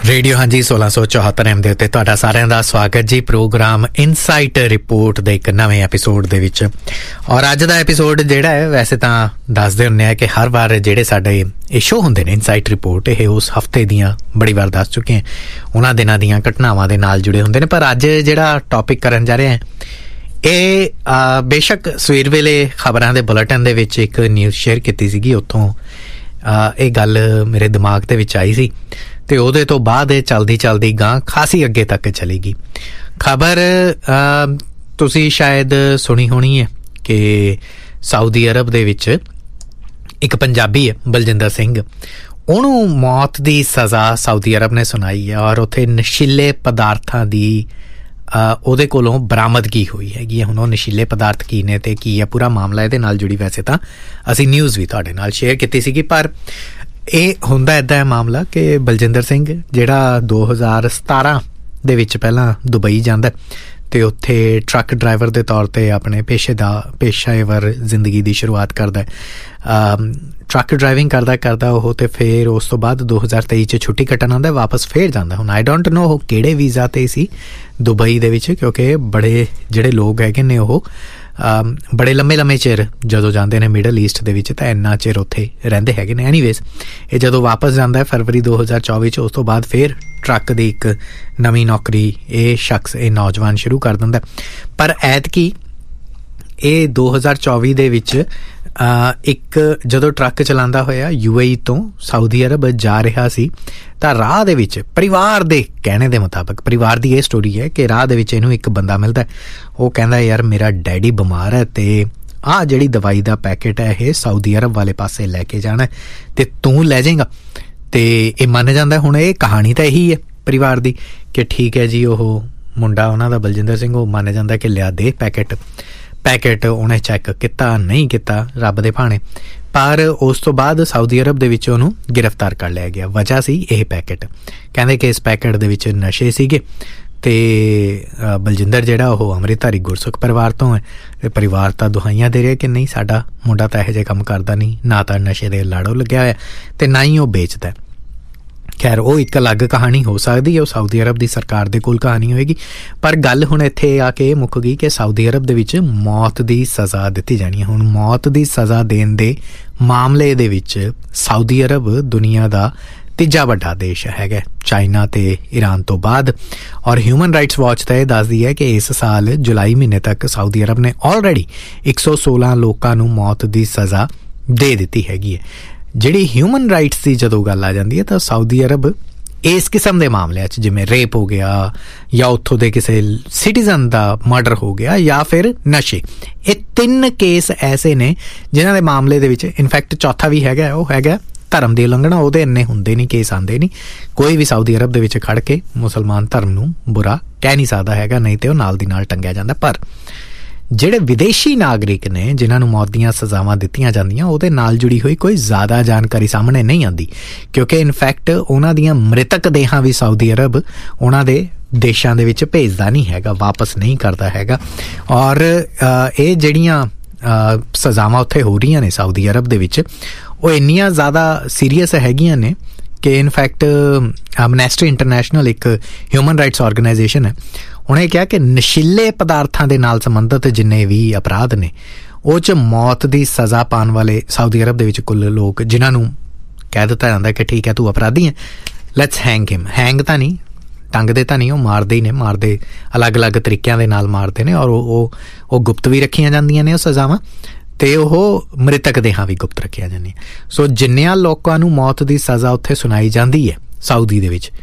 Radio ਹਾਂਜੀ 1674 M ਦੇ ਉੱਤੇ ਤੁਹਾਡਾ ਸਾਰਿਆਂ ਦਾ ਸਵਾਗਤ ਜੀ। ਪ੍ਰੋਗਰਾਮ ਇਨਸਾਈਟ ਰਿਪੋਰਟ ਦੇ ਇੱਕ ਨਵੇਂ ਐਪੀਸੋਡ ਦੇ ਵਿੱਚ। ਔਰ ਅੱਜ ਦਾ ਐਪੀਸੋਡ ਜਿਹੜਾ ਹੈ, ਵੈਸੇ ਤਾਂ ਦੱਸਦੇ ਹੁੰਦੇ ਆ ਕਿ ਹਰ ਵਾਰ ਜਿਹੜੇ ਸਾਡੇ ਇਹ ਸ਼ੋਅ ਹੁੰਦੇ ਨੇ ਇਨਸਾਈਟ ਰਿਪੋਰਟ, ਇਹ ਉਸ ਹਫ਼ਤੇ ਦੀਆਂ ਬੜੀ ਵਾਰ ਦੱਸ ਚੁੱਕੇ ਹਾਂ, ਉਹਨਾਂ ਦਿਨਾਂ ਦੀਆਂ ਘਟਨਾਵਾਂ ਦੇ ਨਾਲ ਜੁੜੇ ਹੁੰਦੇ ਨੇ। ਪਰ ਅੱਜ ਜਿਹੜਾ ਟੌਪਿਕ ਕਰਨ ਜਾ ਰਹੇ ਹਾਂ, ਇਹ ਬੇਸ਼ੱਕ ਸਵੇਰ ਵੇਲੇ ਖਬਰਾਂ ਦੇ ਬੁਲੇਟਿਨ ਦੇ ਵਿੱਚ ਇੱਕ ਨਿਊਜ਼ ਸ਼ੇਅਰ ਕੀਤੀ ਸੀਗੀ, ਉੱਥੋਂ ਇਹ ਗੱਲ ਮੇਰੇ ਦਿਮਾਗ ਦੇ ਵਿੱਚ ਆਈ ਸੀ ਤੇ ਉਹਦੇ ਤੋਂ ਬਾਅਦ ਇਹ ਚਲਦੀ ਗਾਂ ਖਾਸੀ ਅੱਗੇ ਤੱਕ ਚਲੀ ਗਈ। ਖਬਰ ਤੁਸੀਂ ਸ਼ਾਇਦ ਸੁਣੀ ਹੋਣੀ ਹੈ ਕਿ ਸਾਊਦੀ ਅਰਬ ਦੇ ਵਿੱਚ ਇੱਕ ਪੰਜਾਬੀ ਹੈ ਬਲਜਿੰਦਰ ਸਿੰਘ, ਉਹਨੂੰ ਮੌਤ ਦੀ ਸਜ਼ਾ ਸਾਊਦੀ ਅਰਬ ਨੇ ਸੁਣਾਈ ਹੈ। ਔਰ ਉੱਥੇ ਨਸ਼ੀਲੇ ਪਦਾਰਥਾਂ ਦੀ ਉਹਦੇ ਕੋਲੋਂ ਬਰਾਮਦਗੀ ਹੋਈ ਹੈਗੀ ਹੈ। ਹੁਣ ਉਹ ਨਸ਼ੀਲੇ ਪਦਾਰਥ ਕੀ ਨੇ ਤੇ ਕੀ ਹੈ ਪੂਰਾ ਮਾਮਲਾ, ਇਹਦੇ ਨਾਲ ਜੁੜੀ ਵੈਸੇ ਤਾਂ ਅਸੀਂ ਨਿਊਜ਼ ਵੀ ਤੁਹਾਡੇ ਨਾਲ ਸ਼ੇਅਰ ਕੀਤੀ ਸੀਗੀ। ਪਰ ਇਹ ਹੁੰਦਾ ਇੱਦਾਂ ਹੈ ਮਾਮਲਾ ਕਿ ਬਲਜਿੰਦਰ ਸਿੰਘ ਜਿਹੜਾ 2017 ਦੇ ਵਿੱਚ ਪਹਿਲਾਂ ਦੁਬਈ ਜਾਂਦਾ ਅਤੇ ਉੱਥੇ ਟਰੱਕ ਡਰਾਈਵਰ ਦੇ ਤੌਰ 'ਤੇ ਆਪਣੇ ਪੇਸ਼ੇਵਰ ਜ਼ਿੰਦਗੀ ਦੀ ਸ਼ੁਰੂਆਤ ਕਰਦਾ। ਟਰੱਕ ਡਰਾਈਵਿੰਗ ਕਰਦਾ ਉਹ, ਅਤੇ ਫਿਰ ਉਸ ਤੋਂ ਬਾਅਦ 2023 'ਚ ਛੁੱਟੀ ਕੱਟਣ ਆਉਂਦਾ, ਵਾਪਸ ਫਿਰ ਜਾਂਦਾ। ਹੁਣ ਆਈ ਡੋਂਟ ਨੋ ਉਹ ਕਿਹੜੇ ਵੀਜ਼ਾ 'ਤੇ ਸੀ ਦੁਬਈ ਦੇ ਵਿੱਚ, ਕਿਉਂਕਿ ਬੜੇ ਜਿਹੜੇ ਲੋਕ ਹੈਗੇ ਨੇ ਉਹ ਬੜੇ ਲੰਮੇ ਚਿਰ ਜਦੋਂ ਜਾਂਦੇ ਨੇ ਮਿਡਲ ਈਸਟ ਦੇ ਵਿੱਚ ਤਾਂ ਇੰਨਾ ਚਿਰ ਉੱਥੇ ਰਹਿੰਦੇ ਹੈਗੇ ਨੇ। ਐਨੀਵੇਜ਼ ਇਹ ਜਦੋਂ ਵਾਪਸ ਜਾਂਦਾ ਫਰਵਰੀ 2024 'ਚ, ਉਸ ਤੋਂ ਬਾਅਦ ਫਿਰ ਟਰੱਕ ਦੀ ਇੱਕ ਨਵੀਂ ਨੌਕਰੀ ਇਹ ਨੌਜਵਾਨ ਸ਼ੁਰੂ ਕਰ ਦਿੰਦਾ। ਪਰ ਐਤਕੀ ਇਹ 2024 ਦੇ ਵਿੱਚ ਇੱਕ ਜਦੋਂ ਟਰੱਕ ਚਲਾਉਂਦਾ ਹੋਇਆ UAE ਤੋਂ ਸਾਊਦੀ ਅਰਬ ਜਾ ਰਿਹਾ ਸੀ ਤਾਂ ਰਾਹ ਦੇ ਵਿੱਚ, ਪਰਿਵਾਰ ਦੇ ਕਹਿਣੇ ਦੇ ਮੁਤਾਬਕ, ਪਰਿਵਾਰ ਦੀ ਇਹ ਸਟੋਰੀ ਹੈ ਕਿ ਰਾਹ ਦੇ ਵਿੱਚ ਇਹਨੂੰ ਇੱਕ ਬੰਦਾ ਮਿਲਦਾ। ਉਹ ਕਹਿੰਦਾ ਯਾਰ ਮੇਰਾ ਡੈਡੀ ਬਿਮਾਰ ਹੈ ਅਤੇ ਆਹ ਜਿਹੜੀ ਦਵਾਈ ਦਾ ਪੈਕੇਟ ਹੈ ਇਹ ਸਾਊਦੀ ਅਰਬ ਵਾਲੇ ਪਾਸੇ ਲੈ ਕੇ ਜਾਣਾ ਅਤੇ ਤੂੰ ਲੈ ਜਾਏਗਾ। ਅਤੇ ਇਹ ਮੰਨ ਜਾਂਦਾ। ਹੁਣ ਇਹ ਕਹਾਣੀ ਤਾਂ ਇਹੀ ਹੈ ਪਰਿਵਾਰ ਦੀ ਕਿ ਠੀਕ ਹੈ ਜੀ, ਉਹ ਮੁੰਡਾ ਉਹਨਾਂ ਦਾ ਬਲਜਿੰਦਰ ਸਿੰਘ, ਉਹ ਮੰਨ ਜਾਂਦਾ ਕਿ ਲਿਆ ਦੇ ਪੈਕੇਟ ਉਹਨੇ ਚੈੱਕ ਕੀਤਾ ਨਹੀਂ ਕੀਤਾ, ਰੱਬ ਦੇ ਭਾਣੇ। ਪਰ ਉਸ ਤੋਂ ਬਾਅਦ ਸਾਊਦੀ ਅਰਬ ਦੇ ਵਿੱਚ ਉਹਨੂੰ ਗ੍ਰਿਫਤਾਰ ਕਰ ਲਿਆ ਗਿਆ। ਵਜ੍ਹਾ ਸੀ ਇਹ ਪੈਕੇਟ, ਕਹਿੰਦੇ ਕਿ ਇਸ ਪੈਕੇਟ ਦੇ ਵਿੱਚ ਨਸ਼ੇ ਸੀਗੇ ਅਤੇ ਬਲਜਿੰਦਰ ਜਿਹੜਾ ਉਹ ਅੰਮ੍ਰਿਤਧਾਰੀ ਗੁਰਸਿੱਖ ਪਰਿਵਾਰ ਤੋਂ ਹੈ ਅਤੇ ਪਰਿਵਾਰ ਤਾਂ ਦੁਹਾਈਆਂ ਦੇ ਰਿਹਾ ਕਿ ਨਹੀਂ ਸਾਡਾ ਮੁੰਡਾ ਤਾਂ ਇਹੋ ਜਿਹੇ ਕੰਮ ਕਰਦਾ ਨਹੀਂ, ਨਾ ਤਾਂ ਨਸ਼ੇ ਦੇ ਲਾੜੋ ਲੱਗਿਆ ਹੋਇਆ ਅਤੇ ਨਾ ਹੀ ਉਹ ਵੇਚਦਾ। ਖੈਰ ਉਹ ਇੱਕ ਅਲੱਗ ਕਹਾਣੀ ਹੋ ਸਕਦੀ ਹੈ, ਉਹ ਸਾਊਦੀ ਅਰਬ ਦੀ ਸਰਕਾਰ ਦੇ ਕੋਲ ਕਹਾਣੀ ਹੋਏਗੀ। ਪਰ ਗੱਲ ਹੁਣ ਇੱਥੇ ਆ ਕੇ ਮੁੱਕ ਗਈ ਕਿ ਸਾਊਦੀ ਅਰਬ ਦੇ ਵਿੱਚ ਮੌਤ ਦੀ ਸਜ਼ਾ ਦਿੱਤੀ ਜਾਣੀ ਹੈ। ਹੁਣ ਮੌਤ ਦੀ ਸਜ਼ਾ ਦੇਣ ਦੇ ਮਾਮਲੇ ਦੇ ਵਿੱਚ ਸਾਊਦੀ ਅਰਬ ਦੁਨੀਆ ਦਾ ਤੀਜਾ ਵੱਡਾ ਦੇਸ਼ ਹੈਗਾ, ਚਾਈਨਾ ਤੇ ਈਰਾਨ ਤੋਂ ਬਾਅਦ। ਔਰ ਹਿਊਮਨ ਰਾਈਟਸ ਵਾਚ ਤਾਂ ਇਹ ਦੱਸਦੀ ਹੈ ਕਿ ਇਸ ਸਾਲ ਜੁਲਾਈ ਮਹੀਨੇ ਤੱਕ ਸਾਊਦੀ ਅਰਬ ਨੇ ਆਲਰੇਡੀ 116 ਲੋਕਾਂ ਨੂੰ ਮੌਤ ਦੀ ਸਜ਼ਾ ਦੇ ਦਿੱਤੀ ਹੈਗੀ ਹੈ। ਜਿਹੜੀ ਹਿਊਮਨ ਰਾਈਟਸ ਦੀ ਜਦੋਂ ਗੱਲ ਆ ਜਾਂਦੀ ਹੈ ਤਾਂ ਸਾਊਦੀ ਅਰਬ ਇਸ ਕਿਸਮ ਦੇ ਮਾਮਲਿਆਂ 'ਚ, ਜਿਵੇਂ ਰੇਪ ਹੋ ਗਿਆ ਜਾਂ ਉੱਥੋਂ ਦੇ ਕਿਸੇ ਸਿਟੀਜ਼ਨ ਦਾ ਮਰਡਰ ਹੋ ਗਿਆ ਜਾਂ ਫਿਰ ਨਸ਼ੇ, ਇਹ 3 ਕੇਸ ਐਸੇ ਨੇ ਜਿਨ੍ਹਾਂ ਦੇ ਮਾਮਲੇ ਦੇ ਵਿੱਚ, ਇਨਫੈਕਟ ਚੌਥਾ ਵੀ ਹੈਗਾ, ਉਹ ਹੈਗਾ ਧਰਮ ਦੀ ਉਲੰਘਣਾ। ਉਹਦੇ ਇੰਨੇ ਹੁੰਦੇ ਨਹੀਂ, ਕੇਸ ਆਉਂਦੇ ਨਹੀਂ। ਕੋਈ ਵੀ ਸਾਊਦੀ ਅਰਬ ਦੇ ਵਿੱਚ ਖੜ ਕੇ ਮੁਸਲਮਾਨ ਧਰਮ ਨੂੰ ਬੁਰਾ ਕਹਿ ਨਹੀਂ ਸਕਦਾ ਹੈਗਾ, ਨਹੀਂ ਤੇ ਉਹ ਨਾਲ ਦੀ ਨਾਲ ਟੰਗਿਆ ਜਾਂਦਾ। ਪਰ ਜਿਹੜੇ ਵਿਦੇਸ਼ੀ ਨਾਗਰਿਕ ਨੇ ਜਿਨ੍ਹਾਂ ਨੂੰ ਮੌਤ ਦੀਆਂ ਸਜ਼ਾਵਾਂ ਦਿੱਤੀਆਂ ਜਾਂਦੀਆਂ, ਉਹਦੇ ਨਾਲ ਜੁੜੀ ਹੋਈ ਕੋਈ ਜ਼ਿਆਦਾ ਜਾਣਕਾਰੀ ਸਾਹਮਣੇ ਨਹੀਂ ਆਉਂਦੀ, ਕਿਉਂਕਿ ਇਨਫੈਕਟ ਉਹਨਾਂ ਦੀਆਂ ਮ੍ਰਿਤਕ ਦੇਹਾਂ ਵੀ ਸਾਊਦੀ ਅਰਬ ਉਹਨਾਂ ਦੇ ਦੇਸ਼ਾਂ ਦੇ ਵਿੱਚ ਭੇਜਦਾ ਨਹੀਂ ਹੈਗਾ, ਵਾਪਸ ਨਹੀਂ ਕਰਦਾ ਹੈਗਾ। ਔਰ ਇਹ ਜਿਹੜੀਆਂ ਸਜ਼ਾਵਾਂ ਉੱਥੇ ਹੋ ਰਹੀਆਂ ਨੇ ਸਾਊਦੀ ਅਰਬ ਦੇ ਵਿੱਚ, ਉਹ ਇੰਨੀਆਂ ਜ਼ਿਆਦਾ ਸੀਰੀਅਸ ਹੈਗੀਆਂ ਨੇ ਕਿ ਇਨਫੈਕਟ ਐਮਨੈਸਟੀ ਇੰਟਰਨੈਸ਼ਨਲ ਇੱਕ ਹਿਊਮਨ ਰਾਈਟਸ ਆਰਗੇਨਾਈਜੇਸ਼ਨ ਹੈ, ਉਹਨੇ ਕਿਹਾ ਕਿ ਨਸ਼ੀਲੇ ਪਦਾਰਥਾਂ ਦੇ ਨਾਲ ਸੰਬੰਧਿਤ ਜਿੰਨੇ ਵੀ ਅਪਰਾਧ ਨੇ ਉਹ 'ਚ ਮੌਤ ਦੀ ਸਜ਼ਾ ਪਾਉਣ ਵਾਲੇ ਸਾਊਦੀ ਅਰਬ ਦੇ ਵਿੱਚ ਕੁੱਲ ਲੋਕ, ਜਿਨ੍ਹਾਂ ਨੂੰ ਕਹਿ ਦਿੱਤਾ ਜਾਂਦਾ ਕਿ ਠੀਕ ਹੈ ਤੂੰ ਅਪਰਾਧੀ ਹੈ, ਲੈਟਸ ਹੈਂਗ ਹਿਮ। ਹੈਂਗ ਤਾਂ ਨਹੀਂ, ਟੰਗਦੇ ਤਾਂ ਨਹੀਂ, ਉਹ ਮਾਰਦੇ ਹੀ ਨੇ, ਮਾਰਦੇ ਅਲੱਗ-ਅਲੱਗ ਤਰੀਕਿਆਂ ਦੇ ਨਾਲ ਮਾਰਦੇ ਨੇ। ਔਰ ਉਹ ਗੁਪਤ ਵੀ ਰੱਖੀਆਂ ਜਾਂਦੀਆਂ ਨੇ ਉਹ ਸਜ਼ਾਵਾਂ, ਅਤੇ ਉਹ ਮ੍ਰਿਤਕ ਦੇਹਾਂ ਵੀ ਗੁਪਤ ਰੱਖੀਆਂ ਜਾਂਦੀਆਂ। ਸੋ ਜਿੰਨਿਆਂ ਲੋਕਾਂ ਨੂੰ ਮੌਤ ਦੀ ਸਜ਼ਾ ਉੱਥੇ ਸੁਣਾਈ ਜਾਂਦੀ ਹੈ ਸਾਊਦੀ ਦੇ ਵਿੱਚ,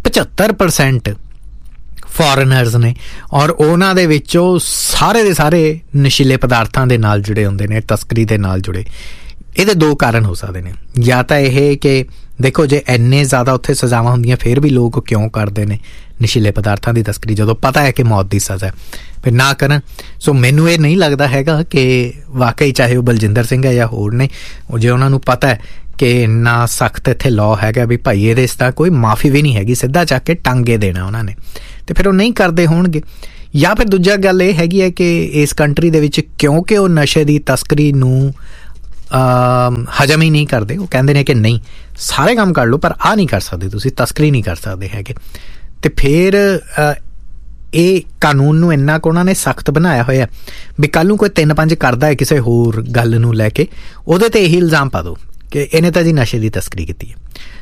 75% ਫੋਰਨਰਸ ਨੇ। ਔਰ ਉਹਨਾਂ ਦੇ ਵਿੱਚੋਂ ਸਾਰੇ ਦੇ ਸਾਰੇ ਨਸ਼ੀਲੇ ਪਦਾਰਥਾਂ ਦੇ ਨਾਲ ਜੁੜੇ ਹੁੰਦੇ ਨੇ, ਤਸਕਰੀ ਦੇ ਨਾਲ ਜੁੜੇ। ਇਹਦੇ 2 ਕਾਰਨ ਹੋ ਸਕਦੇ ਨੇ। ਜਾਂ ਤਾਂ ਇਹ ਕਿ ਦੇਖੋ, ਜੇ ਇੰਨੇ ਜ਼ਿਆਦਾ ਉੱਥੇ ਸਜ਼ਾਵਾਂ ਹੁੰਦੀਆਂ ਫਿਰ ਵੀ ਲੋਕ ਕਿਉਂ ਕਰਦੇ ਨੇ ਨਸ਼ੀਲੇ ਪਦਾਰਥਾਂ ਦੀ ਤਸਕਰੀ, ਜਦੋਂ ਪਤਾ ਹੈ ਕਿ ਮੌਤ ਦੀ ਸਜ਼ਾ ਫਿਰ ਨਾ ਕਰਨ। ਸੋ ਮੈਨੂੰ ਇਹ ਨਹੀਂ ਲੱਗਦਾ ਹੈਗਾ ਕਿ ਵਾਕਈ ਚਾਹੇ ਉਹ ਬਲਜਿੰਦਰ ਸਿੰਘ ਹੈ ਜਾਂ ਹੋਰ ਨੇ, ਉਹ ਜੇ ਉਹਨਾਂ ਨੂੰ ਪਤਾ ਹੈ ਕਿ ਇੰਨਾ ਸਖਤ ਇੱਥੇ ਲਾਅ ਹੈਗਾ ਵੀ ਭਾਈ ਇਹਦੇ ਇਸ ਦਾ ਕੋਈ ਮਾਫੀ ਵੀ ਨਹੀਂ ਹੈਗੀ, ਸਿੱਧਾ ਚੱਕ ਕੇ ਟਾਂਗੇ ਦੇਣਾ ਉਹਨਾਂ ਨੇ, ਅਤੇ ਫਿਰ ਉਹ ਨਹੀਂ ਕਰਦੇ ਹੋਣਗੇ। ਜਾਂ ਫਿਰ ਦੂਜਾ ਗੱਲ ਇਹ ਹੈਗੀ ਹੈ ਕਿ ਇਸ ਕੰਟਰੀ ਦੇ ਵਿੱਚ ਕਿਉਂਕਿ ਉਹ ਨਸ਼ੇ ਦੀ ਤਸਕਰੀ ਨੂੰ ਹਜਮ ਹੀ ਨਹੀਂ ਕਰਦੇ, ਉਹ ਕਹਿੰਦੇ ਨੇ ਕਿ ਨਹੀਂ ਸਾਰੇ ਕੰਮ ਕਰ ਲਓ ਪਰ ਆਹ ਨਹੀਂ ਕਰ ਸਕਦੇ ਤੁਸੀਂ, ਤਸਕਰੀ ਨਹੀਂ ਕਰ ਸਕਦੇ ਹੈਗੇ। ਅਤੇ ਫਿਰ ਇਹ ਕਾਨੂੰਨ ਨੂੰ ਇੰਨਾ ਕੁ ਉਹਨਾਂ ਨੇ ਸਖਤ ਬਣਾਇਆ ਹੋਇਆ ਵੀ ਕੱਲ੍ਹ ਨੂੰ ਕੋਈ 3-5 ਕਰਦਾ ਹੈ ਕਿਸੇ ਹੋਰ ਗੱਲ ਨੂੰ ਲੈ ਕੇ, ਉਹਦੇ 'ਤੇ ਇਹੀ ਇਲਜ਼ਾਮ ਪਾ ਦਿਓ ਕਿ ਇਹਨੇ ਤਾਂ ਜੀ ਨਸ਼ੇ ਦੀ ਤਸਕਰੀ ਕੀਤੀ ਹੈ।